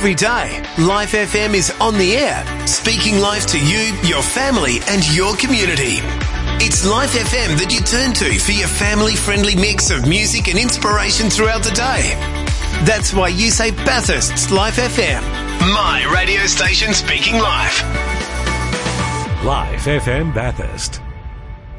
every day, Life FM is on the air, speaking life to you, your family and your community. It's Life FM that you turn to for your family-friendly mix of music and inspiration throughout the day. That's why you say Bathurst's Life FM, my radio station speaking life. Life FM Bathurst.